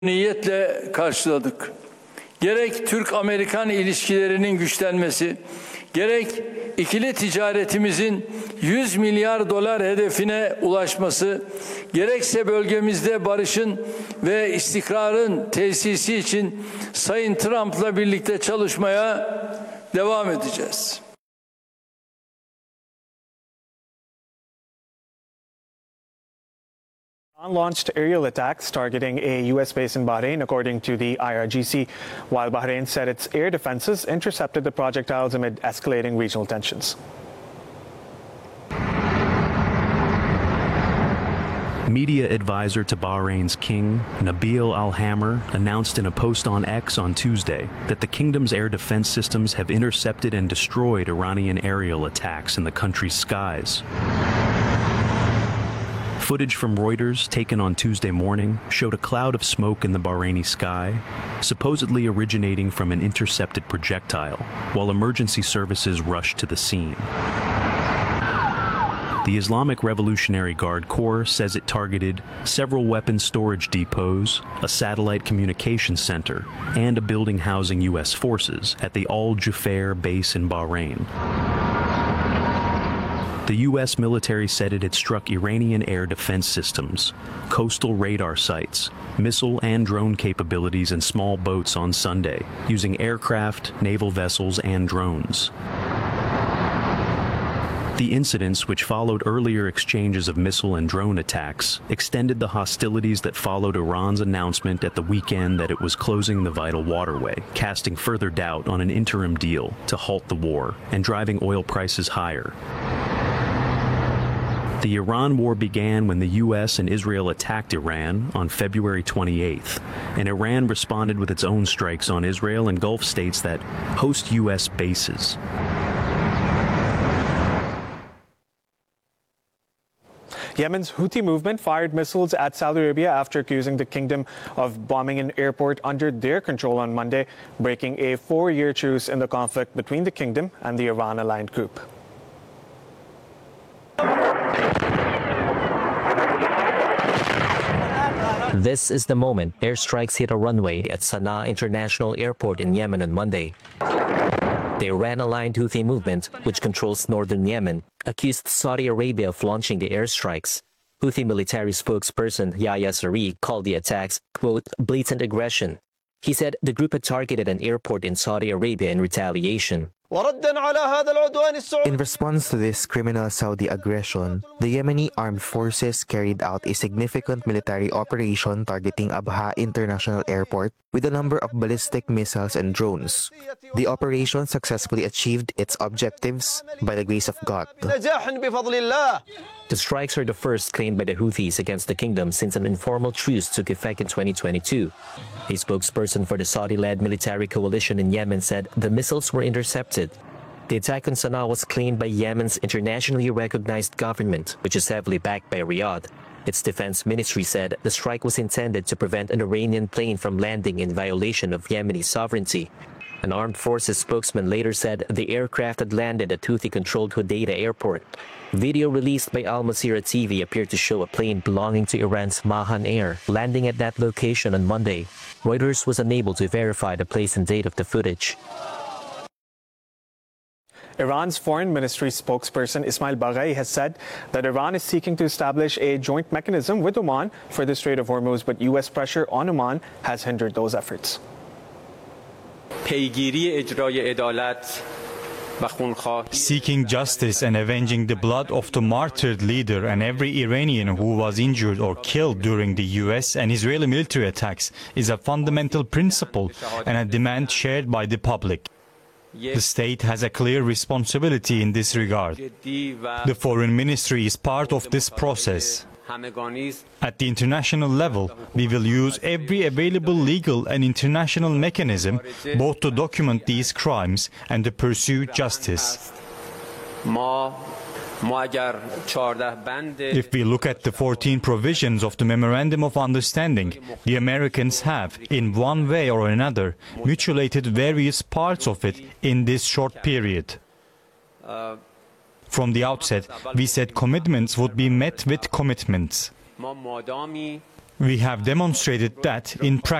niyetle karşıladık. Gerek Türk-Amerikan ilişkilerinin güçlenmesi, gerek ikili ticaretimizin 100 milyar dolar hedefine ulaşması, gerekse bölgemizde barışın ve istikrarın tesisi için Sayın Trump'la birlikte çalışmaya devam edeceğiz. Iran launched aerial attacks targeting a U.S. base in Bahrain, according to the IRGC, while Bahrain said its air defenses intercepted the projectiles amid escalating regional tensions. Media advisor to Bahrain's king, Nabil Al-Hamr, announced in a post on X on Tuesday that the kingdom's air defense systems have intercepted and destroyed Iranian aerial attacks in the country's skies. Footage from Reuters taken on Tuesday morning showed a cloud of smoke in the Bahraini sky, supposedly originating from an intercepted projectile, while emergency services rushed to the scene. The Islamic Revolutionary Guard Corps says it targeted several weapons storage depots, a satellite communications center, and a building housing U.S. forces at the Al Jufair base in Bahrain. The U.S. military said it had struck Iranian air defense systems, coastal radar sites, missile and drone capabilities and small boats on Sunday, using aircraft, naval vessels, and drones. The incidents, which followed earlier exchanges of missile and drone attacks, extended the hostilities that followed Iran's announcement at the weekend that it was closing the vital waterway, casting further doubt on an interim deal to halt the war and driving oil prices higher. The Iran war began when the U.S. and Israel attacked Iran on February 28th, and Iran responded with its own strikes on Israel and Gulf states that host U.S. bases. Yemen's Houthi movement fired missiles at Saudi Arabia after accusing the kingdom of bombing an airport under their control on Monday, breaking a 4-year truce in the conflict between the kingdom and the Iran-aligned group. This is the moment airstrikes hit a runway at Sana'a International Airport in Yemen on Monday. The Iran-aligned Houthi movement, which controls northern Yemen, accused Saudi Arabia of launching the airstrikes. Houthi military spokesperson Yahya Saree called the attacks, quote, blatant aggression. He said the group had targeted an airport in Saudi Arabia in retaliation. In response to this criminal Saudi aggression, the Yemeni armed forces carried out a significant military operation targeting Abha International Airport with a number of ballistic missiles and drones. The operation successfully achieved its objectives by the grace of God. The strikes are the first claimed by the Houthis against the kingdom since an informal truce took effect in 2022. A spokesperson for the Saudi-led military coalition in Yemen said the missiles were intercepted. The attack on Sana'a was claimed by Yemen's internationally recognized government, which is heavily backed by Riyadh. Its defense ministry said the strike was intended to prevent an Iranian plane from landing in violation of Yemeni sovereignty. An armed forces spokesman later said the aircraft had landed at Houthi-controlled Hodeidah airport. Video released by Al Masirah TV appeared to show a plane belonging to Iran's Mahan Air landing at that location on Monday. Reuters was unable to verify the place and date of the footage. Iran's foreign ministry spokesperson Ismail Baghai has said that Iran is seeking to establish a joint mechanism with Oman for the Strait of Hormuz, but U.S. pressure on Oman has hindered those efforts. Seeking justice and avenging the blood of the martyred leader and every Iranian who was injured or killed during the US and Israeli military attacks is a fundamental principle and a demand shared by the public. The state has a clear responsibility in this regard. The foreign ministry is part of this process. At the international level, we will use every available legal and international mechanism both to document these crimes and to pursue justice. If we look at the 14 provisions of the Memorandum of Understanding, the Americans have, in one way or another, mutilated various parts of it in this short period. From the outset, we said commitments would be met with commitments. We have demonstrated that in practice.